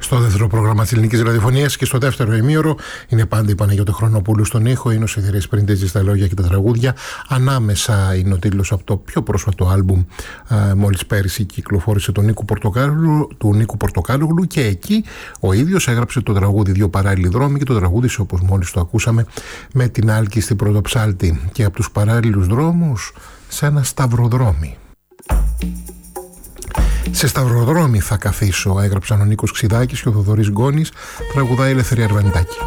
Στο δεύτερο πρόγραμμα της Ελληνικής Ραδιοφωνίας και στο δεύτερο ημίωρο είναι πάντα η Παναγιώτη Χρονοπούλου στον ήχο. Είναι ο Σιδηρής Πριντέζης στα λόγια και τα τραγούδια. Ανάμεσα είναι ο τίτλος από το πιο πρόσφατο άλμπουμ, μόλις πέρυσι κυκλοφόρησε, του Νίκου Πορτοκάλογλου, και εκεί ο ίδιος έγραψε το τραγούδι «Δύο παράλληλοι δρόμοι» και το τραγούδισε, όπως μόλις το ακούσαμε, με την Άλκη στην Πρωτοψάλτη. Και από τους παράλληλους δρόμους σε ένα σταυροδρόμι. «Σε σταυροδρόμι θα καθίσω», έγραψαν ο Νίκος Ξιδάκης και ο Θοδωρής Γκόνης, τραγουδάει η Ελευθερία Αρβανιτάκη.